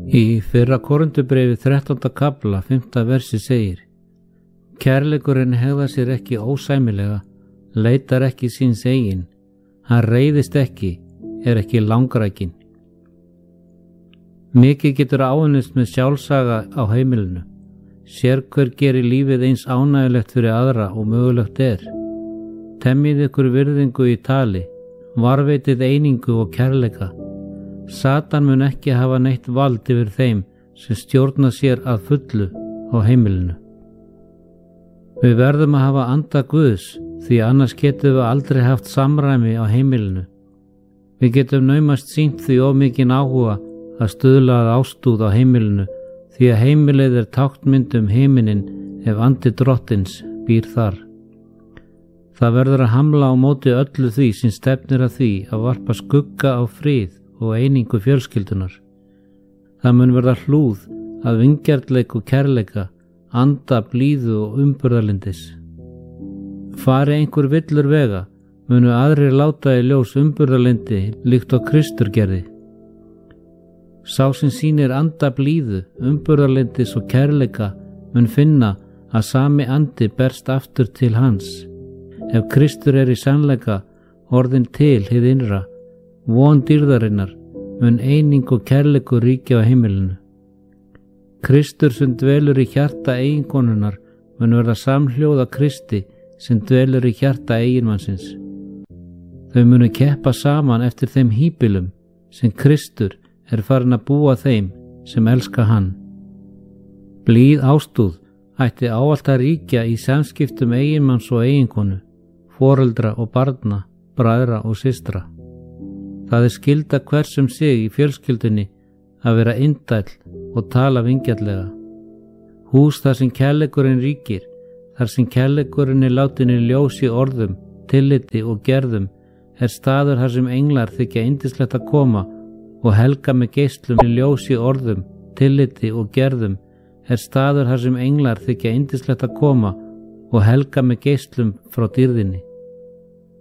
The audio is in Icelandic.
Í fyrra Korintubréfi 13. kafla 5. versi segir: Kærleikurinn hegðar sér ekki ósæmilega, leitar ekki síns eigin, hann reiðist ekki, er ekki langrækinn. Mikið getur áunnist með sjálfsaga á heimilinu. Sérhver gerir lífið eins ánægilegt fyrir aðra og mögulegt er. Temmið ykkur virðingu í tali, varveitið einingu og kærleika. Satan mun ekki hafa neitt vald yfir þeim sem stjórna sér að fullu á heimilinu. Við verðum að hafa anda Guðs, því annars getum við aldrei haft samræmi á heimilinu. Við getum naumast sýnt því of mikinn áhuga að stuðla að ástúð á heimilinu, því að heimilið er táknmynd himinin ef andi Drottins býr þar. Það verður að hamla á móti öllu því sem stefnir að því að varpa skugga á frið og einingu fjölskyldunar. Það mun verða hlúð að vingjarnleik og kærleika, anda, blíðu og umburðarlyndis. Fari einhver villur vega, munu aðrir láta í ljós umburðarlyndi líkt og Kristur gerði. Sá sem sýnir anda, blíðu, umburðarlyndis og kærleika mun finna að sami andi berst aftur til hans. Ef Kristur er í sannleika orðin til hið innra, von dýrðarinnar, mun eining og kærleikur ríkja á heimilinu. Kristur sem dvelur í hjarta eiginkonunnar mun verða samhljóða Kristi sem dvelur í hjarta eiginmannsins. Þau munu keppa saman eftir þeim híbýlum sem Kristur er farin að búa þeim sem elska hann. Blíð ástúð ætti ávallt að ríkja í samskiptum eiginmanns og eiginkonu, foreldra og barna, bræðra og systra. Það er skylda hvers sig í fjölskyldunni að vera indæll og tala vingjarnlega. Hús þar sem kærleikurinn ríkir, þar sem kærleikurinn er látin í ljós í orðum, tilliti og gerðum, er staður þar sem englar þykja yndislegt að koma og helga með geislum í ljós í orðum, tilliti og gerðum, er staður þar sem englar þykja yndislegt að koma og helga með geislum frá dýrðinni.